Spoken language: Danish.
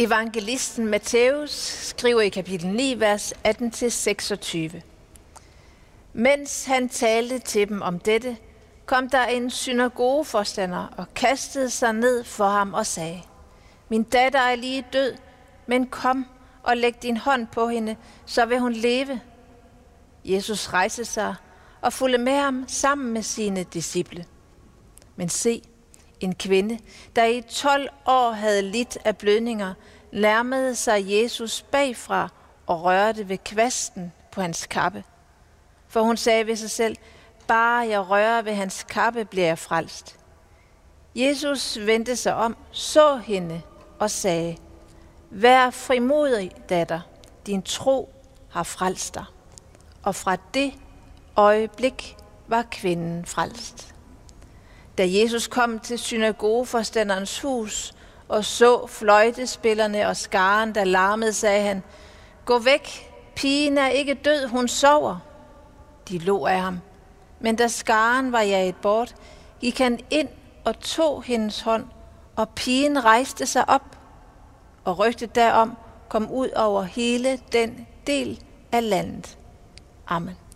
Evangelisten Matthæus skriver i kapitel 9, vers 18-26. Mens han talte til dem om dette, kom der en synagogeforstander og kastede sig ned for ham og sagde: Min datter er lige død, men kom og læg din hånd på hende, så vil hun leve. Jesus rejste sig og fulgte med ham sammen med sine disciple. Men se, en kvinde, der i 12 år havde lidt af blødninger, nærmede sig Jesus bagfra og rørte ved kvasten på hans kappe. For hun sagde ved sig selv: bare jeg rører ved hans kappe, bliver jeg frelst. Jesus vendte sig om, så hende og sagde: vær frimodig, datter, din tro har frelst dig. Og fra det øjeblik var kvinden frelst. Da Jesus kom til synagogeforstanderens hus og så fløjtespillerne og skaren, der larmede, sagde han: gå væk, pigen er ikke død, hun sover. De lå af ham, men da skaren var jaget bort, gik han ind og tog hendes hånd, og pigen rejste sig op, og rygtet derom kom ud over hele den del af landet. Amen.